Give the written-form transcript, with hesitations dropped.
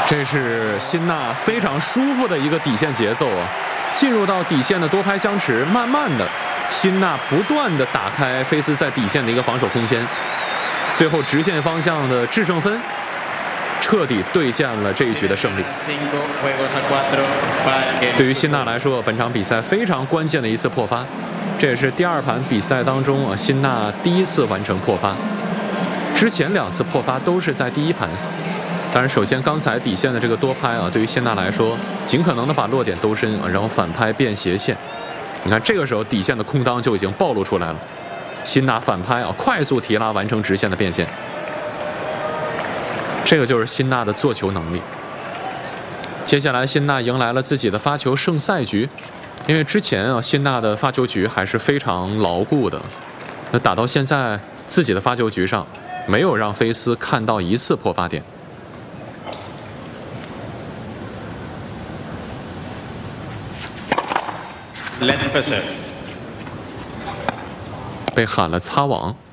这是辛纳非常舒服的一个底线节奏啊！进入到底线的多拍相持，慢慢的，辛纳不断的打开菲斯在底线的一个防守空间，最后直线方向的制胜分，彻底兑现了这一局的胜利。对于辛纳来说，本场比赛非常关键的一次破发，这也是第2盘比赛当中辛纳第1次完成破发。之前2次破发都是在第1盘。当然，首先刚才底线的这个多拍对于辛纳来说，尽可能的把落点兜深然后反拍变斜线。你看这个时候底线的空当就已经暴露出来了，辛纳反拍快速提拉完成直线的变线。这个就是辛纳的做球能力。接下来，辛纳迎来了自己的发球胜赛局，因为之前辛纳的发球局还是非常牢固的，那打到现在自己的发球局上，没有让菲斯看到1次破发点。被喊了擦网。